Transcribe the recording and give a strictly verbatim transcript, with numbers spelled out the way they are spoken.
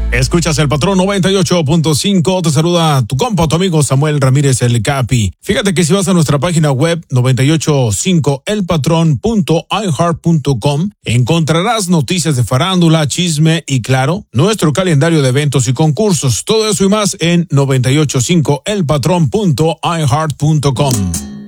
Escuchas El Patrón noventa y ocho punto cinco, te saluda tu compa, tu amigo Samuel Ramírez el Capi. Fíjate que si vas a nuestra página web noventa y ocho punto cinco el patrón punto i heart punto com, encontrarás noticias de farándula, chisme y claro, nuestro calendario de eventos y concursos. Todo eso y más en noventa y ocho punto cinco el patrón punto i heart punto com.